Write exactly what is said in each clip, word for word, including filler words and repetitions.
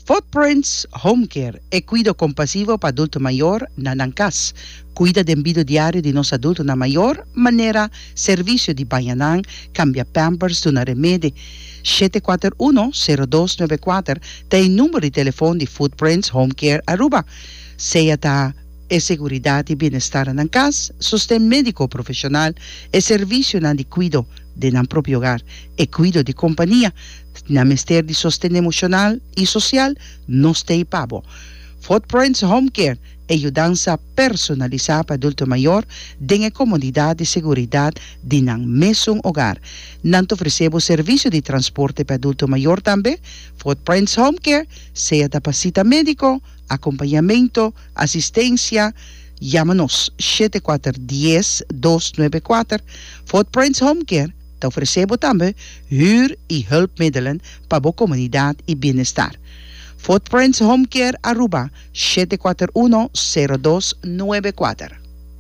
Footprints Home Care é cuido compasivo para adulto maior na Nancas. Cuida do envio diário de nosso adulto na maior maneira, serviço de banhanang, cambia pampers, dona remédio. sete quatro um zero dois nove quatro tem número de telefone de Footprints Home Care Aruba. Seja da e seguridade e bem-estar na casa, sustento médico profissional e serviço na de cuido de na próprio hogar e cuido de companhia na mister de sustento emocional e social nos tem pabo. Footprints Home Care é ajudança personalizada para adulto maior dengue comodidade e segurança de nan mesmo hogar. Nanto oferecemos serviço de transporte para adulto maior também. Footprints Home Care, seja da visita médico, acompanhamento, assistência, chama-nos sete quatro um zero dois nove quatro. Footprints Home Care te oferecemos também huur e hulpmiddelen para a comunidade e bem-estar. Footprints Home Care Aruba sete quatro um zero dois nove quatro.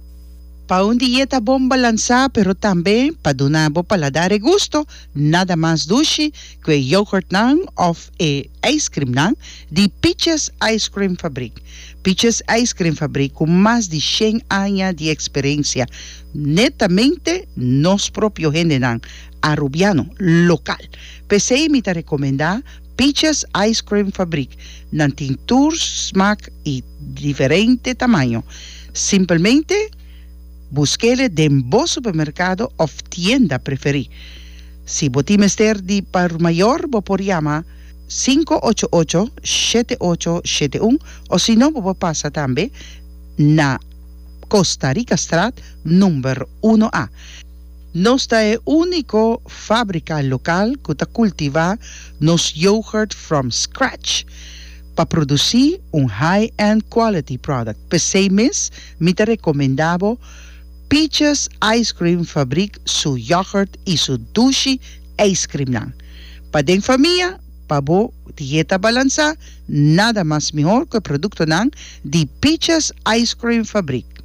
Para uma dieta bom balançada, pero também para donar bom paladar e gusto, nada mais doce que yogurt nang of e ice cream nang de Peaches Ice Cream Fabric. Peaches Ice Cream Fabric com mais de cem anos de experiência, netamente nos próprios gente nang arubiano local. Pensei me te recomendar Peaches Ice Cream Fabric, nan tintur, smaak e diferente tamanho. Simplesmente busquele en vos supermercado o tienda preferí. Si vos mister de par mayor, vos por llama cinco ocho ocho siete ocho siete uno o si no, vos pasa también na Costa Rica Strat número uno A. Nuestra es único fábrica local que ta cultiva nos yogurt from scratch para producir un high-end quality product. Por seis meses, me te recomendaba Peaches Ice Cream Fabric, su yogurt y su dulce ice cream. Para den familia, para bo dieta balanza, nada más mejor que el producto de Peaches Ice Cream Fabric.